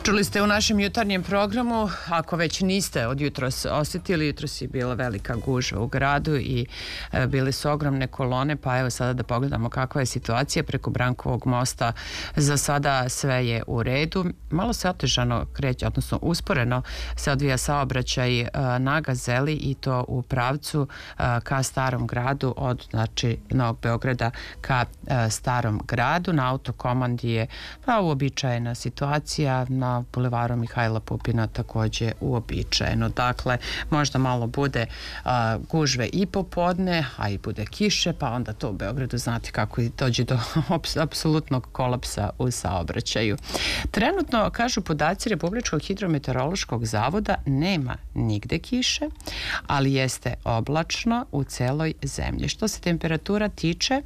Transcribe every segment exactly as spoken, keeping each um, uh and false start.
Čuli ste u našem jutarnjem programu, ako već niste od jutros osjetili, jutros je bila velika gužva u gradu i e, bile su ogromne kolone, pa evo sada da pogledamo kakva je situacija preko Brankovog mosta. Za sada sve je u redu. Malo se otežano kreće, odnosno usporeno se odvija saobraćaj e, na Gazeli i to u pravcu e, ka Starom gradu, od znači Novog Beograda ka e, Starom gradu. Na autokomandi je pa uobičajena situacija, na bulevaru Mihajla Pupina takođe uobičajeno. Dakle, možda malo bude a, gužve i popodne, a i bude kiše, pa onda to u Beogradu znate kako dođe do apsolutnog kolapsa u saobraćaju. Trenutno, kažu podaci Republičkog hidrometeorološkog zavoda, nema nigde kiše, ali jeste oblačno u celoj zemlji. Što se temperatura tiče,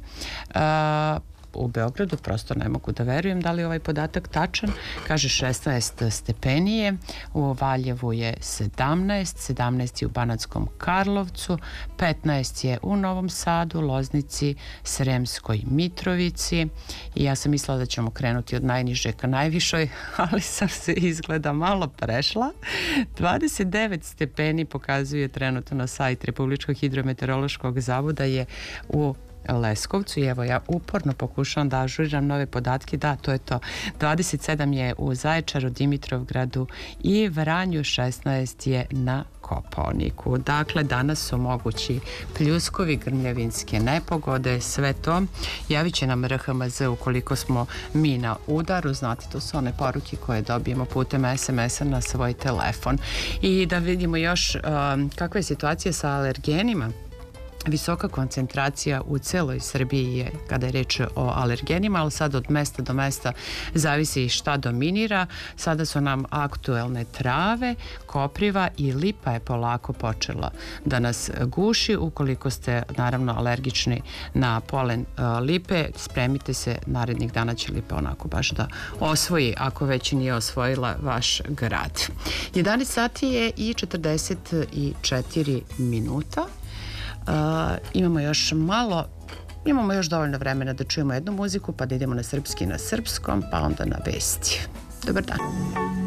a, u Beogradu, prosto ne mogu da verujem da li je ovaj podatak tačan, kaže šesnaest stepenije, u Valjevu je sedamnaest, sedamnaest je u Banatskom Karlovcu, petnaest je u Novom Sadu, Loznici, Sremskoj Mitrovici i ja sam mislila da ćemo krenuti od najniže ka najvišoj, ali sam se izgleda malo prešla. dvadeset devet stepeni pokazuje trenutno na sajt Republičkog hidrometeorološkog zavoda je u Leskovcu i evo ja uporno pokušavam da ažuriram nove podatke, da, to je to. dvadeset sedam je u Zaječaru, Dimitrovgradu i Vranju, šesnaest je na Kopaoniku. Dakle, danas su mogući pljuskovi, grmljavinske nepogode, sve to. Javit će nam R H M Z ukoliko smo mi na udaru, znate, to su one poruke koje dobijemo putem es em es-a na svoj telefon. I da vidimo još um, kakva je situacija sa alergenima. Visoka koncentracija u celoj Srbiji je kada je reč o alergenima, ali sad od mesta do mesta zavisi šta dominira. Sada su nam aktuelne trave, kopriva i lipa je polako počela da nas guši. Ukoliko ste naravno alergični na polen uh, lipe, spremite se, narednih dana će lipa onako baš da osvoji, ako već nije osvojila vaš grad. jedanaest sati je i četrdeset četiri minuta. Uh, imamo još malo, imamo još dovoljno vremena da čujemo jednu muziku, pa da idemo na srpski na srpskom, pa onda na vesti. Dobar dan.